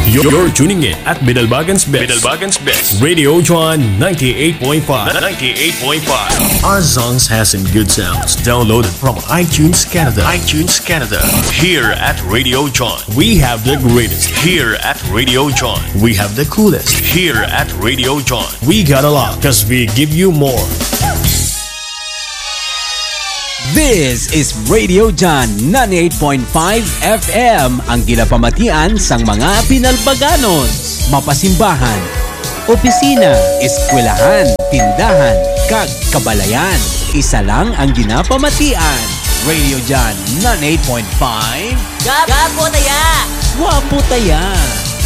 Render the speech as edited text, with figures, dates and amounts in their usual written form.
You're tuning in at Bidalbagan's Best. Radio John 98.5. Our songs has some good sounds. Downloaded from iTunes Canada. Here at Radio John, we have the greatest. Here at Radio John, we have the coolest. Here at Radio John, we got a lot because we give you more. This is Radio John 98.5 FM, ang ginapamatian sang mga Binalbaganos. Mapasimbahan, opisina, eskwelahan, tindahan, kag kabalayan. Isa lang ang ginapamatian. Radio John 98.5. Gapo taya! Wapo taya!